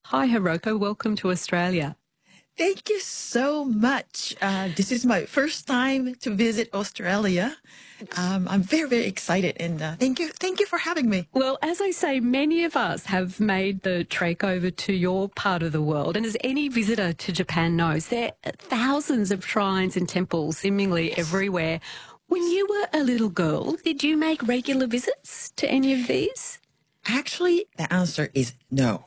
Hi, Hiroko. Welcome to Australia. Thank you so much. This is my first time to visit Australia. I'm very, very excited, and thank you for having me. Well, as I say, many of us have made the trek over to your part of the world. And as any visitor to Japan knows, there are thousands of shrines and temples seemingly everywhere. When you were a little girl, did you make regular visits to any of these? Actually, the answer is no.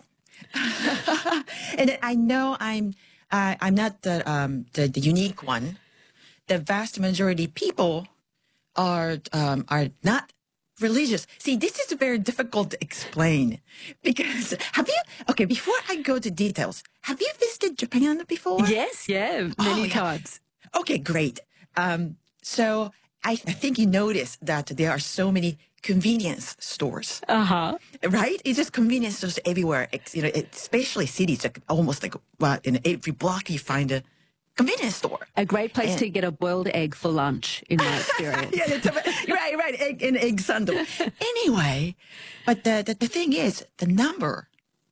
And I know I'm not the unique one. The vast majority of people are not religious. See, this is very difficult to explain because okay, before I go to details, have you visited Japan before? Yes, yeah, many times. Okay, great. So I think you noticed that there are so many convenience stores. Uh-huh. Right? It's just convenience stores everywhere. Especially cities, almost like in every block you find a convenience store. A great place to get a boiled egg for lunch, in my experience. Yeah, right. Egg sandal. Anyway, but the thing is, the number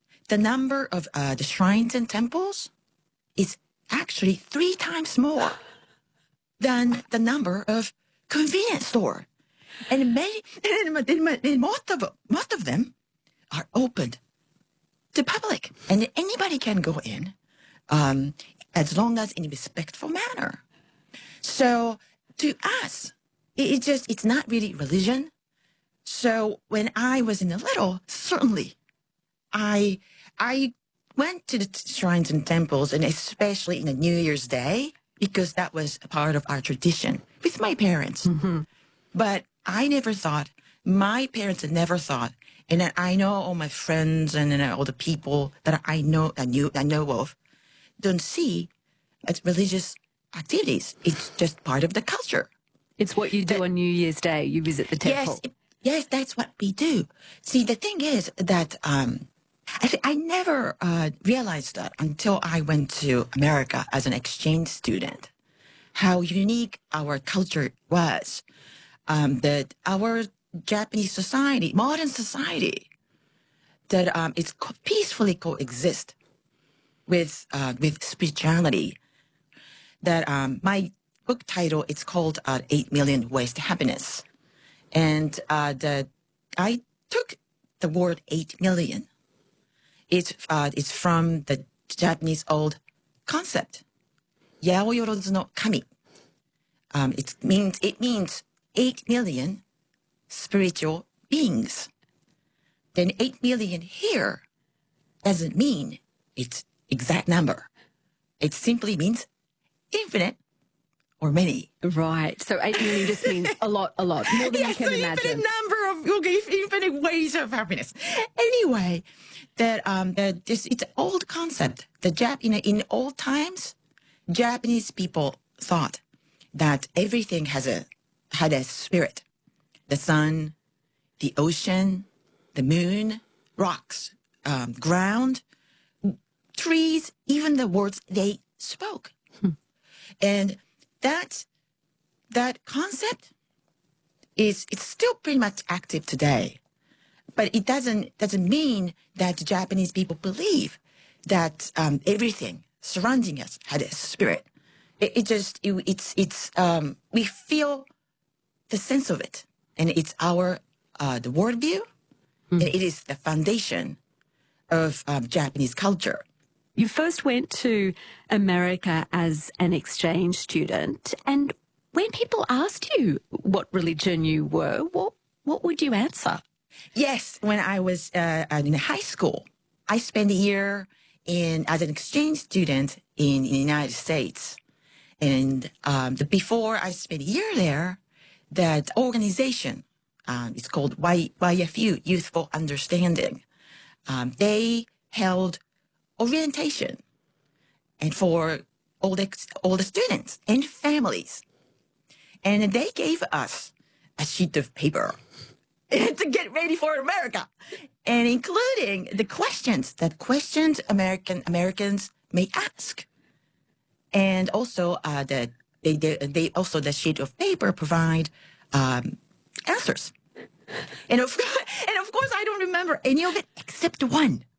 of the shrines and temples is actually 3 times more than the number of convenience store. And most of them are open to public, and anybody can go in, as long as in a respectful manner. So to us, it's not really religion. So when I was little, certainly, I went to the shrines and temples, and especially in the New Year's Day, because that was a part of our tradition with my parents. Mm-hmm. But my parents had never thought, and I know all my friends and all the people that I know of don't see as religious activities. It's just part of the culture. It's what you do on New Year's Day. You visit the temple. Yes, that's what we do. See, the thing is that I never realized that until I went to America as an exchange student, how unique our culture was. That our Japanese society, modern society, that it's peacefully coexist with spirituality. That my book title, it's called 8 Million Ways to Happiness, and I took the word 8 million. It's from the Japanese old concept, Yaoyorozu no Kami. It means 8 million spiritual beings. Then 8 million here doesn't mean it's exact number. It simply means infinite or many. Right. So 8 million just means a lot, more than you can imagine. Infinite ways of happiness. Anyway, it's an old concept. In old times, Japanese people thought that everything had a spirit. The sun, the ocean, the moon, rocks, ground, trees, even the words they spoke. And that concept it's still pretty much active today. But it doesn't mean that Japanese people believe that everything surrounding us had a spirit. We feel the sense of it, and it's our the worldview, and it is the foundation of Japanese culture. You first went to America as an exchange student, and when people asked you what religion you were, what would you answer? Yes, when I was in high school, I spent a year as an exchange student in the United States. And before I spent a year there, that organization, it's called YFU, Youthful Understanding. They held orientation and for all the students and families. And they gave us a sheet of paper to get ready for America, and including the questions Americans may ask. And also, they also the sheet of paper provide answers. And of course, I don't remember any of it except one.